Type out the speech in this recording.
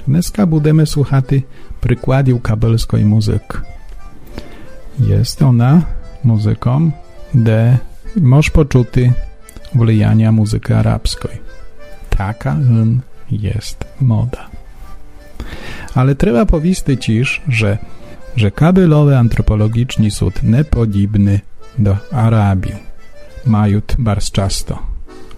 Dneska budeme słuchati przykładów kabelskiej muzyki. Jest ona muzyką, gdzie możesz poczuty wpływania muzyki arabskiej. Taka jest moda. Ale trzeba powiedzieć ciż, że kabelowy antropologiczny sud nie podobny do Arabii. Mają bardzo często